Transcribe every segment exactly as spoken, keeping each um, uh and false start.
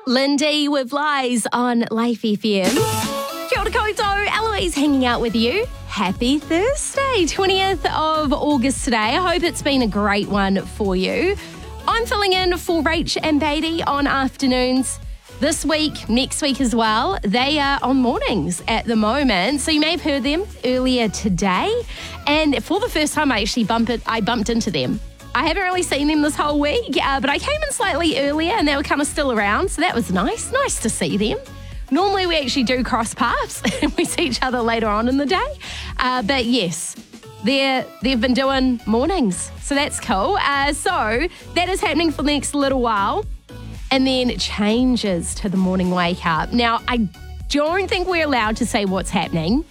Lindy with Lies on Life F M. Kia ora koutou, Eloise hanging out with you. Happy Thursday, twentieth of August today. I hope it's been a great one for you. I'm filling in for Rach and Beatty on afternoons this week, next week as well. They are on mornings at the moment, so you may have heard them earlier today. And for the first time, I actually bump it, I bumped into them. I haven't really seen them this whole week, uh, but I came in slightly earlier and they were kind of still around, so that was nice. Nice to see them. Normally we actually do cross paths and we see each other later on in the day. Uh, but yes, they're, they've been doing mornings, so that's cool. Uh, so that is happening for the next little while. And then it changes to the morning wake up. Now, I don't think we're allowed to say what's happening.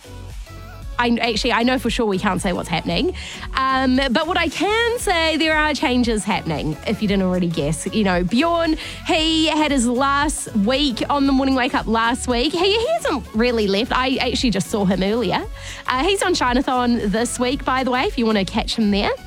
I actually, I know for sure we can't say what's happening. Um, but what I can say, there are changes happening, if you didn't already guess. You know, Bjorn, he had his last week on the morning wake up last week. He, he hasn't really left. I actually just saw him earlier. Uh, he's on Shinathon this week, by the way, if you want to catch him there.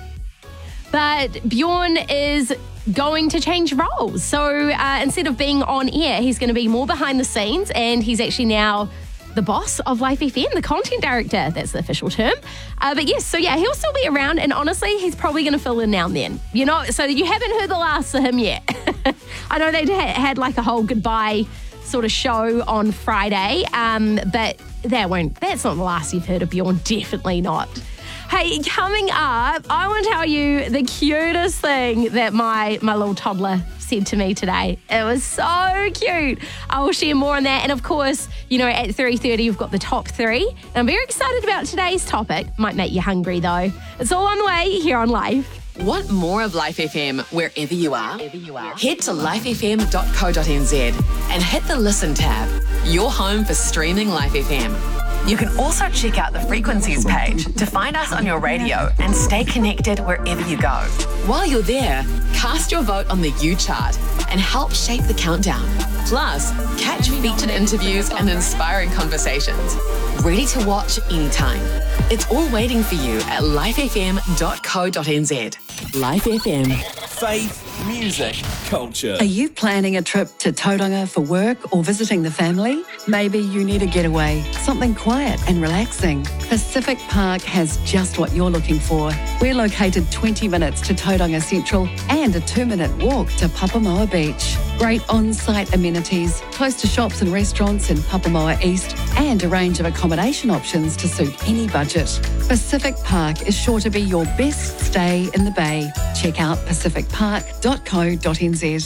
But Bjorn is going to change roles. So uh, instead of being on air, he's going to be more behind the scenes, and he's actually now the boss of Life F M, the content director. That's the official term. Uh, but yes, so yeah, he'll still be around, and honestly, he's probably going to fill in now and then. You know, so you haven't heard the last of him yet. I know they had like a whole goodbye sort of show on Friday, um, but that won't. That's not the last you've heard of Bjorn. Definitely not. Hey, coming up, I want to tell you the cutest thing that my, my little toddler said to me today. It was so cute. I will share more on that. And of course, you know, at three thirty, you've got the top three. And I'm very excited about today's topic. Might make you hungry though. It's all on the way here on Life. Want more of Life F M wherever you are? Wherever you are. Head to life f m dot co dot n z and hit the Listen tab. Your home for streaming Life F M. You can also check out the frequencies page to find us on your radio and stay connected wherever you go. While you're there, cast your vote on the U chart and help shape the countdown. Plus, catch featured interviews and inspiring conversations. Ready to watch anytime. It's all waiting for you at life f m dot co dot n z. Life F M. Faith, music, culture. Are you planning a trip to Tauranga for work or visiting the family? Maybe you need a getaway, something quiet and relaxing. Pacific Park has just what you're looking for. We're located twenty minutes to Tauranga Central and a two-minute walk to Papamoa Beach. Great on-site amenities, close to shops and restaurants in Papamoa East, and a range of accommodation options to suit any budget. Pacific Park is sure to be your best stay in the Bay. Check out pacific park dot co dot n z.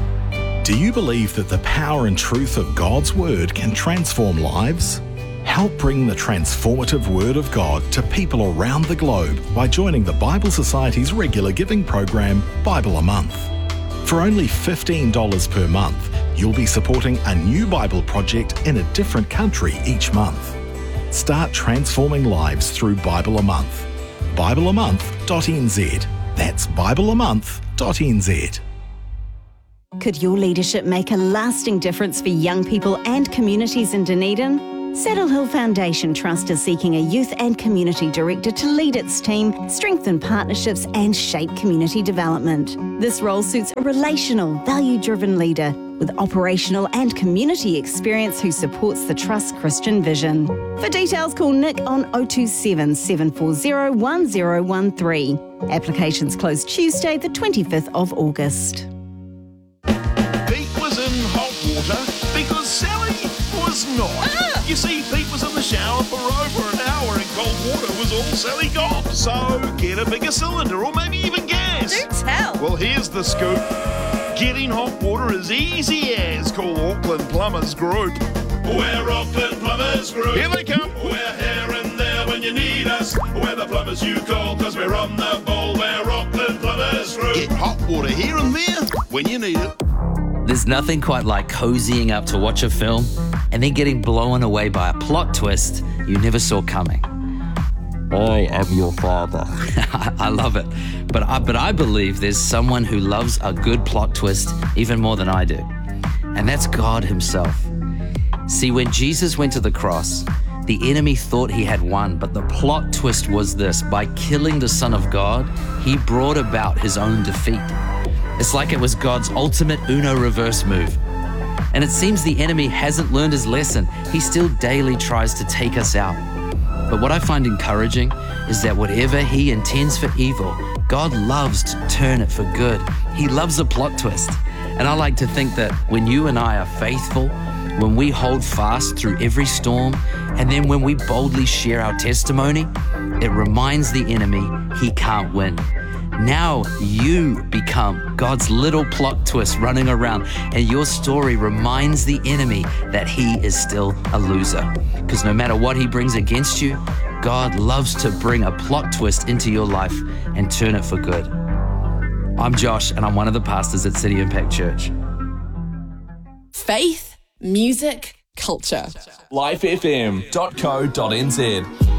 Do you believe that the power and truth of God's Word can transform lives? Help bring the transformative Word of God to people around the globe by joining the Bible Society's regular giving program, Bible a Month. For only fifteen dollars per month, you'll be supporting a new Bible project in a different country each month. Start transforming lives through Bible a Month. bible a month dot n z. That's bible a month dot n z. Could your leadership make a lasting difference for young people and communities in Dunedin? Saddle Hill Foundation Trust is seeking a youth and community director to lead its team, strengthen partnerships and shape community development. This role suits a relational, value-driven leader with operational and community experience who supports the Trust's Christian vision. For details, call Nick on oh two seven, seven four zero, one zero one three. Applications close Tuesday, the twenty-fifth of August. Pete was in hot water because Sally was not. Ah! You see, Pete was in the shower for over an hour and cold water was all Sally got. So get a bigger cylinder or maybe even gas. Do tell. Well, here's the scoop. Getting hot water is easy as. Call Auckland Plumbers Group. We're Auckland Plumbers Group. Here they come. We're here and there when you need us. We're the plumbers you call because we're on the ball. We're Auckland Plumbers Group. Get hot water here and there when you need it. There's nothing quite like cozying up to watch a film and then getting blown away by a plot twist you never saw coming. I am your father. I love it. But I, but I believe there's someone who loves a good plot twist even more than I do. And that's God himself. See, when Jesus went to the cross, the enemy thought he had won, but the plot twist was this. By killing the Son of God, he brought about his own defeat. It's like it was God's ultimate Uno reverse move. And it seems the enemy hasn't learned his lesson. He still daily tries to take us out. But what I find encouraging is that whatever he intends for evil, God loves to turn it for good. He loves a plot twist. And I like to think that when you and I are faithful, when we hold fast through every storm, and then when we boldly share our testimony, it reminds the enemy he can't win. Now you become God's little plot twist running around, and your story reminds the enemy that he is still a loser. Because no matter what he brings against you, God loves to bring a plot twist into your life and turn it for good. I'm Josh, and I'm one of the pastors at City Impact Church. Faith, music, culture. life f m dot co dot n z